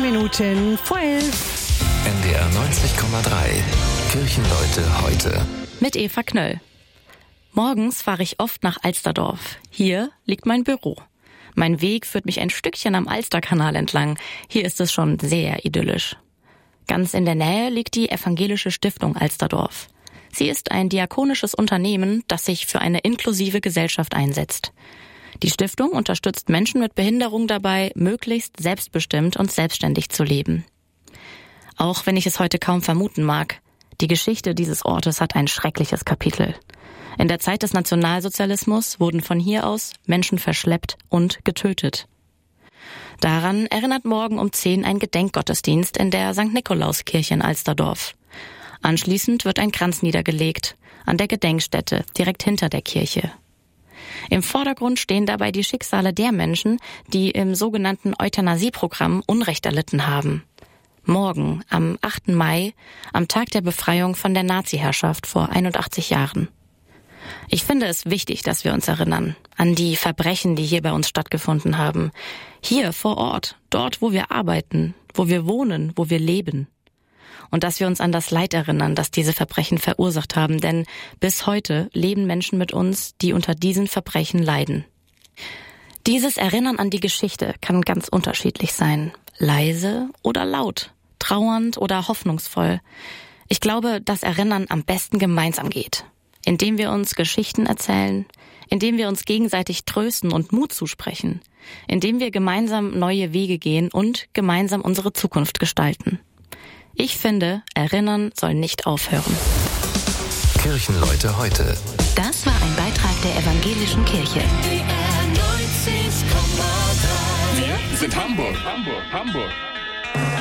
Minuten vor 11. NDR 90,3. Kirchenleute heute. Mit Eva Knöll. Morgens fahre ich oft nach Alsterdorf. Hier liegt mein Büro. Mein Weg führt mich ein Stückchen am Alsterkanal entlang. Hier ist es schon sehr idyllisch. Ganz in der Nähe liegt die Evangelische Stiftung Alsterdorf. Sie ist ein diakonisches Unternehmen, das sich für eine inklusive Gesellschaft einsetzt. Die Stiftung unterstützt Menschen mit Behinderung dabei, möglichst selbstbestimmt und selbstständig zu leben. Auch wenn ich es heute kaum vermuten mag, die Geschichte dieses Ortes hat ein schreckliches Kapitel. In der Zeit des Nationalsozialismus wurden von hier aus Menschen verschleppt und getötet. Daran erinnert morgen um 10 ein Gedenkgottesdienst in der St. Nikolauskirche in Alsterdorf. Anschließend wird ein Kranz niedergelegt an der Gedenkstätte direkt hinter der Kirche. Im Vordergrund stehen dabei die Schicksale der Menschen, die im sogenannten Euthanasieprogramm Unrecht erlitten haben. Morgen, am 8. Mai, am Tag der Befreiung von der Nazi-Herrschaft vor 81 Jahren. Ich finde es wichtig, dass wir uns erinnern an die Verbrechen, die hier bei uns stattgefunden haben. Hier vor Ort, dort, wo wir arbeiten, wo wir wohnen, wo wir leben. Und dass wir uns an das Leid erinnern, das diese Verbrechen verursacht haben, denn bis heute leben Menschen mit uns, die unter diesen Verbrechen leiden. Dieses Erinnern an die Geschichte kann ganz unterschiedlich sein. Leise oder laut, trauernd oder hoffnungsvoll. Ich glaube, dass Erinnern am besten gemeinsam geht. Indem wir uns Geschichten erzählen, indem wir uns gegenseitig trösten und Mut zusprechen, indem wir gemeinsam neue Wege gehen und gemeinsam unsere Zukunft gestalten. Ich finde, Erinnern soll nicht aufhören. Kirchenleute heute. Das war ein Beitrag der Evangelischen Kirche. Wir sind Hamburg.